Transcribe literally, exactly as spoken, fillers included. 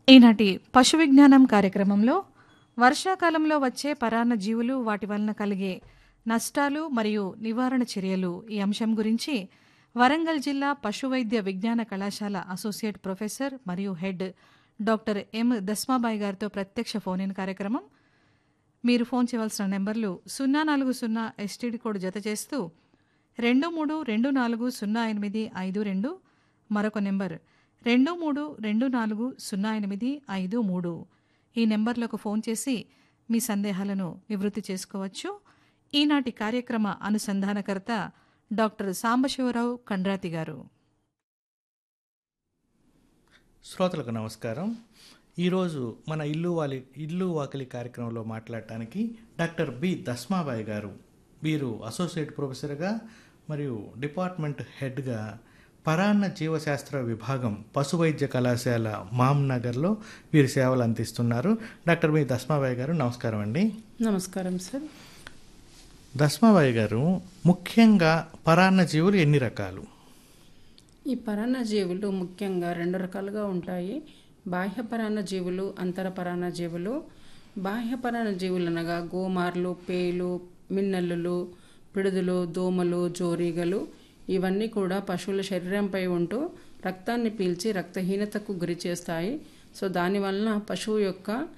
ఈనాటి పశు విజ్ఞానం కార్యక్రమంలో వర్షాకాలంలో వచ్చే పరాన్న జీవులు, వాటి వలన కలిగే నష్టాలు మరియు నివారణ చర్యలు ఈ అంశం గురించి వరంగల్ జిల్లా పశువైద్య విజ్ఞాన కళాశాల అసోసియేట్ ప్రొఫెసర్ మరియు హెడ్ డాక్టర్ ఎం దస్మాబాయి గారితో ప్రత్యక్ష ఫోన్ ఇన్ కార్యక్రమం. మీరు ఫోన్ చేయవలసిన నెంబర్లు సున్నా నాలుగు సున్నా ఎస్టీడీ కోడ్ జత చేస్తూ రెండు మూడు రెండు నాలుగు సున్నా ఎనిమిది ఐదు రెండు, మరొక నెంబర్ రెండు మూడు రెండు నాలుగు సున్నా ఎనిమిది ఐదు మూడు. ఈ నెంబర్లకు ఫోన్ చేసి మీ సందేహాలను నివృత్తి చేసుకోవచ్చు. ఈనాటి కార్యక్రమ అనుసంధానకర్త డాక్టర్ సాంబశివరావు కండ్రాతి గారు. శ్రోతలకు నమస్కారం. ఈరోజు మన ఇల్లు వాలి ఇల్లు వాకిలి కార్యక్రమంలో మాట్లాడటానికి డాక్టర్ బి దస్మాబాయి గారు, వీరు అసోసియేట్ ప్రొఫెసర్గా మరియు డిపార్ట్మెంట్ హెడ్గా పరాన్న జీవశాస్త్ర విభాగం పశువైద్య కళాశాల మామ్నగర్లో వీరి సేవలు అందిస్తున్నారు. డాక్టర్ బి దస్మాబాయి గారు నమస్కారం అండి. నమస్కారం సార్. దస్మాబాయి గారు, ముఖ్యంగా పరాన్న జీవులు ఎన్ని రకాలు? ఈ పరాన్న జీవులు ముఖ్యంగా రెండు రకాలుగా ఉంటాయి. బాహ్య పరాన్న జీవులు, అంతర పరాన్న జీవులు. బాహ్య పరాన్న జీవులు అనగా గోమార్లు, పేలు, మిన్నల్లులు, పిడుదులు, దోమలు, జోరీగలు ఇవన్నీ కూడా పశువుల శరీరంపై ఉంటూ రక్తాన్ని పీల్చి రక్తహీనతకు గురి చేస్తాయి. సో దానివలన పశువు యొక్క